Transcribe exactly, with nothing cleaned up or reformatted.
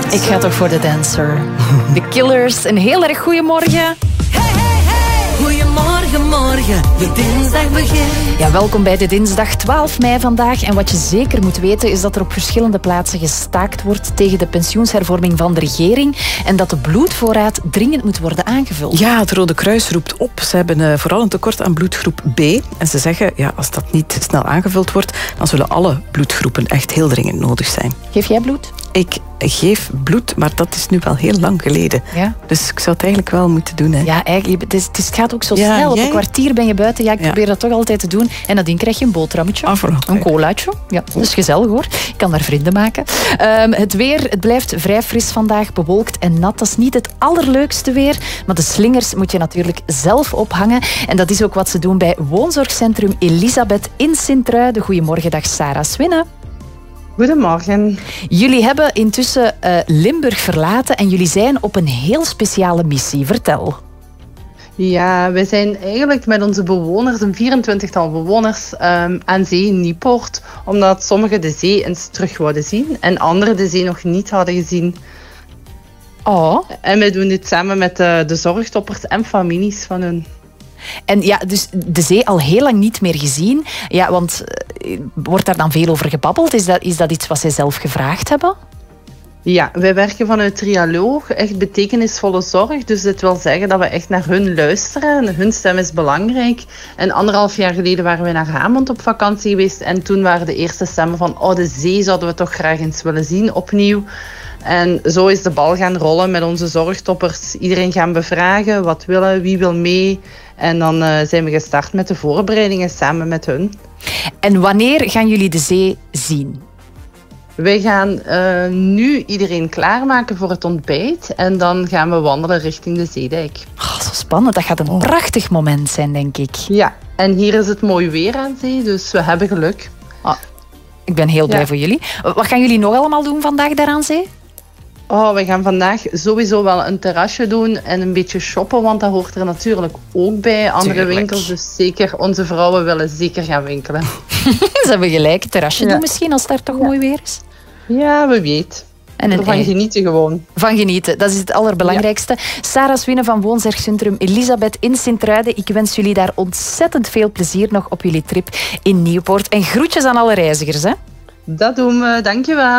Ik ga toch voor de dancer. The Killers, een heel erg goeiemorgen. Hey, hey, hey. Goedemorgen, morgen, de dinsdag begint. Ja, welkom bij de dinsdag twaalf mei vandaag. En wat je zeker moet weten is dat er op verschillende plaatsen gestaakt wordt tegen de pensioenshervorming van de regering en dat de bloedvoorraad dringend moet worden aangevuld. Ja, het Rode Kruis roept op. Ze hebben uh, vooral een tekort aan bloedgroep B. En ze zeggen, ja, als dat niet snel aangevuld wordt, dan zullen alle bloedgroepen echt heel dringend nodig zijn. Geef jij bloed? Ik geef bloed, maar dat is nu wel heel lang geleden. Ja. Dus ik zou het eigenlijk wel moeten doen. Hè. Ja, eigenlijk, het, is, het, is, het gaat ook zo Ja, snel. Op jij? een kwartier ben je buiten. Ja, ik Ja. probeer dat toch altijd te doen. En nadien krijg je een boterhammetje. Ah, voilà. Een colaatje. Ja, dat is gezellig hoor. Ik kan daar vrienden maken. Um, het weer, het blijft vrij fris vandaag. Bewolkt en nat. Dat is niet het allerleukste weer. Maar de slingers moet je natuurlijk zelf ophangen. En dat is ook wat ze doen bij woonzorgcentrum Elisabeth in Sint-Truiden. Goedemorgen, dag Sarah Swinnen. Goedemorgen. Jullie hebben intussen uh, Limburg verlaten en jullie zijn op een heel speciale missie. Vertel. Ja, wij zijn eigenlijk met onze bewoners, een vierentwintigtal bewoners, um, aan zee in Niepoort. Omdat sommigen de zee eens terug wouden zien en anderen de zee nog niet hadden gezien. Oh. En wij doen dit samen met de, de zorgtoppers en families van hun. En ja, dus de zee al heel lang niet meer gezien. Ja, want uh, wordt daar dan veel over gebabbeld? Is dat, is dat iets wat zij zelf gevraagd hebben? Ja, wij werken vanuit Trialoog, echt betekenisvolle zorg. Dus dit wil zeggen dat we echt naar hun luisteren. Hun stem is belangrijk. En anderhalf jaar geleden waren we naar Hamond op vakantie geweest. En toen waren de eerste stemmen van, oh, de zee zouden we toch graag eens willen zien opnieuw. En zo is de bal gaan rollen met onze zorgtoppers. Iedereen gaan bevragen, wat willen, wie wil mee. En dan uh, zijn we gestart met de voorbereidingen samen met hun. En wanneer gaan jullie de zee zien? Wij gaan uh, nu iedereen klaarmaken voor het ontbijt. En dan gaan we wandelen richting de zeedijk. Oh, zo spannend. Dat gaat een oh. prachtig moment zijn, denk ik. Ja, en hier is het mooi weer aan zee, dus we hebben geluk. Oh, ik ben heel blij ja. voor jullie. Wat gaan jullie nog allemaal doen vandaag daar aan zee? Oh, we gaan vandaag sowieso wel een terrasje doen en een beetje shoppen, want dat hoort er natuurlijk ook bij. Andere Tuurlijk. winkels, dus zeker onze vrouwen willen zeker gaan winkelen. Ze hebben gelijk. Een terrasje ja. doen misschien, als het daar toch ja. mooi weer is. Ja, we weten. En Ervan ei. genieten gewoon. Van genieten, dat is het allerbelangrijkste. Ja. Sarah Swinnen van woonzorgcentrum Elisabeth in Sint-Truiden. Ik wens jullie daar ontzettend veel plezier nog op jullie trip in Nieuwpoort. En groetjes aan alle reizigers, hè? Dat doen we, dankjewel.